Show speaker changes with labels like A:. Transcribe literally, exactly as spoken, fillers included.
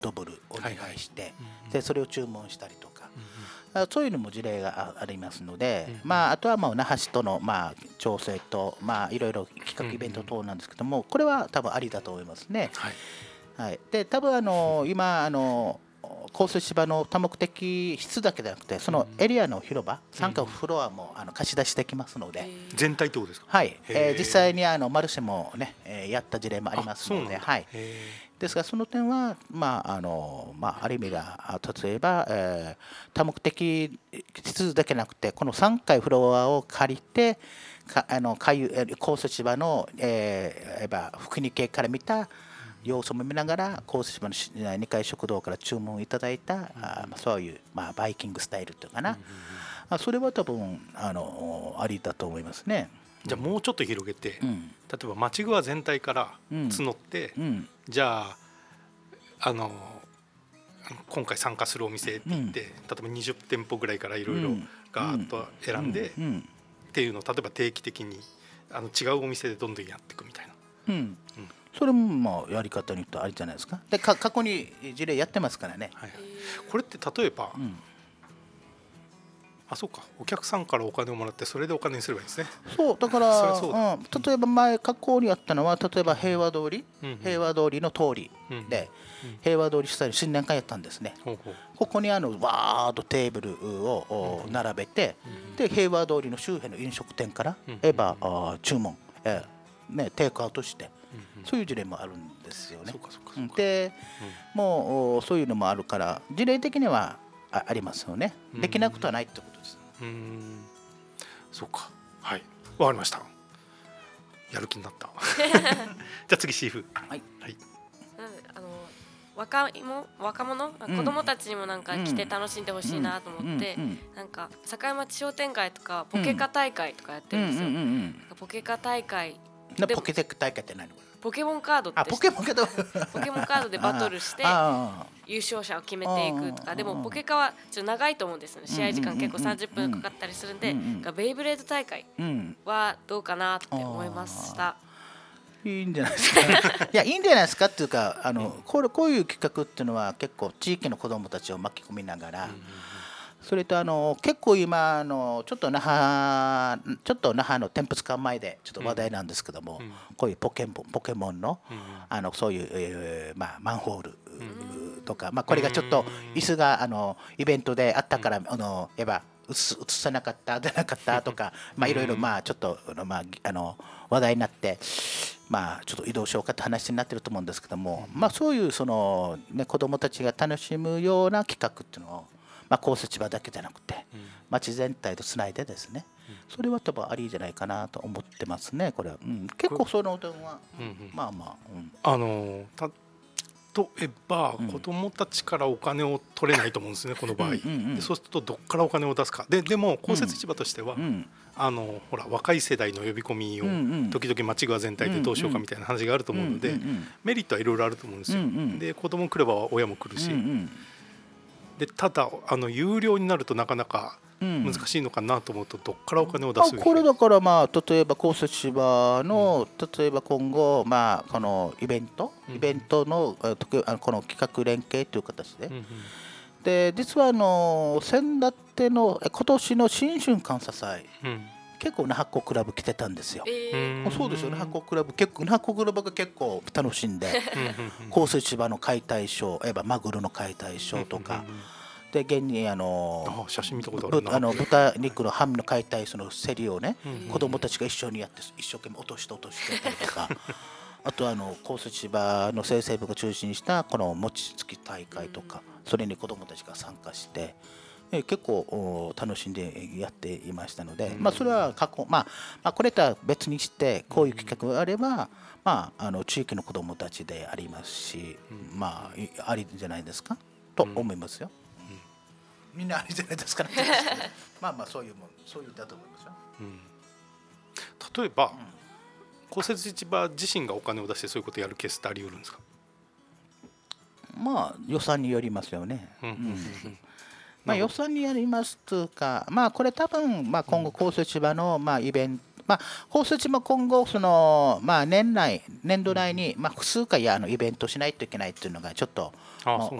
A: ドブルお願いして、
B: はいはい、
A: でそれを注文したりとか、うんうん、そういうのも事例がありますので、
B: うんうん、
A: まあ、あとはもう那覇市とのまあ調整と、まあ、いろいろ企画イベント等なんですけども、うんうん、これは多分ありだと思いますね。
B: はい
A: はい、で多分あの今あのコース芝の多目的室だけでなくてそのエリアの広場、うん、参加フロアもあの貸し出しできますので、
B: 全体ってことですか？
A: はい、えー、実際にあのマルシェもね、えー、やった事例もありますので、はい、ですがその点はまああのまあある意味が例えば、えー、多目的室だけなくてこのさんかいフロアを借りてかあのかゆコース芝の、えー、福利系から見た様子も見ながらコース島のにかい食堂から注文いただいた、うん、あそういう、まあ、バイキングスタイルというかな、うんうん、それは多分あのありだと思いますね。
B: じゃあもうちょっと広げて、うん、例えば町具合全体から募って、うんうん、じゃああの今回参加するお店って言って、うん、例えばにじゅってんぽぐらいからいろいろガーッと選んで、うんうん、っていうのを例えば定期的にあの違うお店でどんどんやっていくみたいな。
A: うんうん、それもまあやり方によってありじゃないですか。でか過去に事例やってますからね、
B: はい、これって例えば、うん、あそうかお客さんからお金をもらってそれでお金にすればいいですね。
A: そうだからそうだ、うん、例えば前過去にあったのは例えば平和通り、うんうん、平和通りの通りで、うんうん、平和通り主催の新年会やったんですね、うんうん、ここにあのわーっとテーブルを並べて、うんうん、で平和通りの周辺の飲食店から、うんうん、えばあ注文、えーね、テイクアウトして、うんうん、そういう事例もあるんですよね。そうかそうかそうか。で、うん、もうそういうのもあるから事例的には あ, ありますよね。できなくとはないってことです。
B: うーんそうかはいわかりましたやる気になったじゃあ次シーフはい、はい、
C: あの若者若者、うん、子供たちにもなんか来て楽しんでほしいなと思って、うんうん、なんか栄町商店街とかポケカ大会とかやってるんですよ、うんうんうん、ポケカ大会
A: なポケテック大会って何これ
C: ポケモンカードって
A: ポケモンカード
C: ポケモンカードでバトルして優勝者を決めていくとかでもポケカはちょっと長いと思うんですよね。試合時間結構さんじゅっぷんかかったりするんで、うんうん、ベイブレード大会はどうかなって思いました。
A: いいんじゃないですかいやいいんじゃないですかっていうかあのこれこういう企画っていうのは結構地域の子どもたちを巻き込みながら、うんうんうん、それとあの結構今あのちょっと那覇ちょっと那覇の天物館前でちょっと話題なんですけども、うん、こういうポケモンポケモンの、うん、あのそういう、えーまあ、マンホールとか、まあ、これがちょっと椅子があのイベントであったから、うん、あのやっぱ映さなかった出なかったとかまあいろいろまあちょっとまああの話題になってまあちょっと移動しようかって話になってると思うんですけども、まあそういうそのね子どもたちが楽しむような企画っていうのをまあコース千葉だけじゃなくて町全体とつないでですね、それは多分ありじゃないかなと思ってますねこれは、うん、結構その点はまあまあ、うん、
B: あのた例えば子どもたちからお金を取れないと思うんですねこの場合、うんうんうん、でそうするとどっからお金を出すかででも公設市場としては、うん、あのほら若い世代の呼び込みを時々町側全体でどうしようかみたいな話があると思うので、うんうん、メリットはいろいろあると思うんですよ、うんうん、で子ども来れば親も来るし、うんうん、でただあの有料になるとなかなか難しいのかなと思うとどっからお金を出すべき、
A: うん、これだからまあ例えば公設芝の、うん、例えば今後まあこのイベント、うん、イベントのこの企画連携という形で、うんうん、で実はあの先だっての今年の新春感謝祭、うん、結構那覇港クラブ来てたんですよ、えー、そうですよね那覇港クラブ結構那覇港クラブが結構楽しんで公設芝の解体ショーやっぱマグロの解体ショーとか、うんうんうんで現にあの
B: あ写真見たことあるな
A: あの豚肉のハムの解体その競りをね、うんうん、子供たちが一緒にやって一生懸命落として落としてたりとかあとあのコース千葉の生成部が中心にしたこの餅つき大会とかそれに子供たちが参加してえ結構楽しんでやっていましたので、うん、まあそれは過去、まあ、まあこれとは別にしてこういう企画があれば、まあ、あの地域の子供たちでありますし、うん、まあありじゃないですかと思いますよ。みんなありじゃないですか、ね、まあまあそういうもんそういうだと思いますよ、うん、
B: 例えば、うん、公設市場自身がお金を出してそういうことをやるケースってあり得るんですか？
A: まあ予算によりますよね、うんうんうん、まあ予算によりますというかまあこれ多分まあ今後公設市場のまあイベントまあ、コース地も今後その、まあ、年内年度内に、まあ、複数回あのイベントしないといけないっていうのがちょっと